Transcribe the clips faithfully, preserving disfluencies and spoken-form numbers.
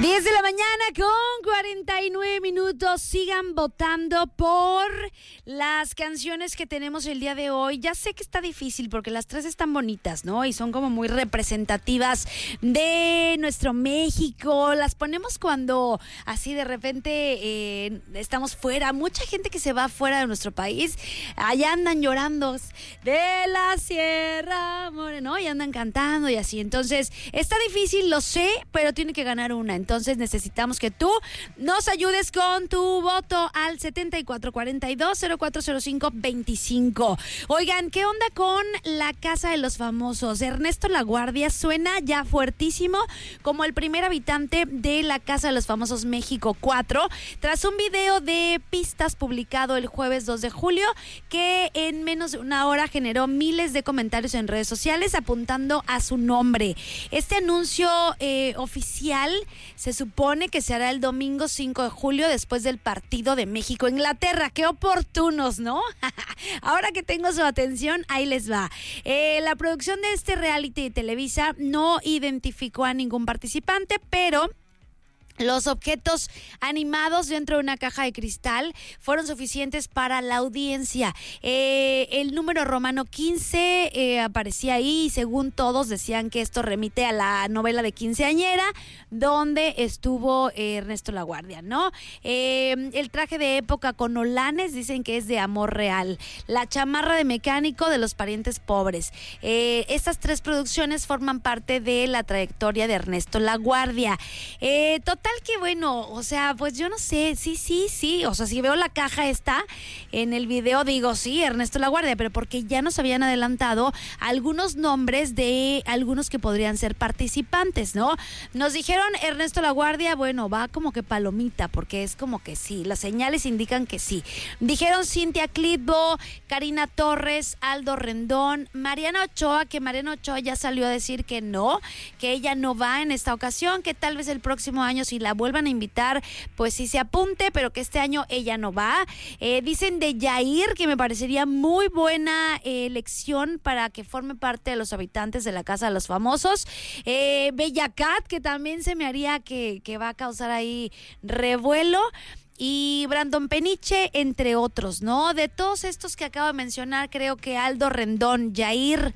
diez de la mañana con cuarenta y nueve minutos. Sigan votando por las canciones que tenemos el día de hoy. Ya sé que está difícil porque las tres están bonitas, ¿no? Y son como muy representativas de nuestro México. Las ponemos cuando así de repente eh, estamos fuera. Mucha gente que se va fuera de nuestro país, allá andan llorando de la Sierra Morena, ¿no? Y andan cantando y así. Entonces, está difícil, lo sé, pero tiene que ganar una. Entonces necesitamos que tú nos ayudes con tu voto al setenta y cuatro cuarenta y dos cero cuatro cero cinco veinticinco. Oigan, ¿qué onda con la Casa de los Famosos? Ernesto Laguardia suena ya fuertísimo como el primer habitante de la Casa de los Famosos México cuatro, tras un video de pistas publicado el jueves dos de julio que en menos de una hora generó miles de comentarios en redes sociales apuntando a su nombre. Este anuncio eh, oficial se supone que se hará el domingo cinco de julio después del partido de México-Inglaterra. ¡Qué oportunos!, ¿no? Ahora que tengo su atención, ahí les va. Eh, la producción de este reality de Televisa no identificó a ningún participante, pero los objetos animados dentro de una caja de cristal fueron suficientes para la audiencia. Eh, el número romano quince eh, aparecía ahí y según todos decían que esto remite a la novela de Quinceañera, donde estuvo eh, Ernesto Laguardia, ¿no? Eh, el traje de época con holanes dicen que es de amor real. La chamarra de mecánico de los parientes pobres. Eh, estas tres producciones forman parte de la trayectoria de Ernesto Laguardia. Eh, total que bueno, o sea, pues yo no sé, sí, sí, sí, o sea, si veo la caja esta en el video digo, sí, Ernesto Laguardia, pero porque ya nos habían adelantado algunos nombres de algunos que podrían ser participantes, ¿no? Nos dijeron Ernesto Laguardia, bueno, va como que palomita, porque es como que sí, las señales indican que sí. Dijeron Cintia Clitbo, Karina Torres, Aldo Rendón, Mariana Ochoa, que Mariana Ochoa ya salió a decir que no, que ella no va en esta ocasión, que tal vez el próximo año si la vuelvan a invitar, pues sí se apunte, pero que este año ella no va. Eh, dicen de Yair, que me parecería muy buena eh, elección para que forme parte de los habitantes de la Casa de los Famosos. Eh, Bella Cat, que también se me haría que, que va a causar ahí revuelo. Y Brandon Peniche, entre otros, ¿no? De todos estos que acabo de mencionar, creo que Aldo Rendón, Yair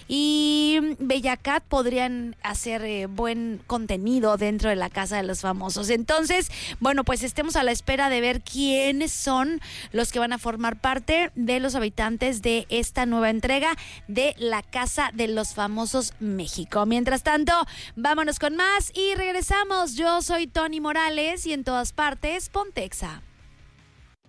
y Bella Cat podrían hacer eh, buen contenido dentro de la Casa de los Famosos. Entonces, bueno, pues estemos a la espera de ver quiénes son los que van a formar parte de los habitantes de esta nueva entrega de la Casa de los Famosos México. Mientras tanto, vámonos con más y regresamos. Yo soy Tony Morales y en todas partes, Pontexa.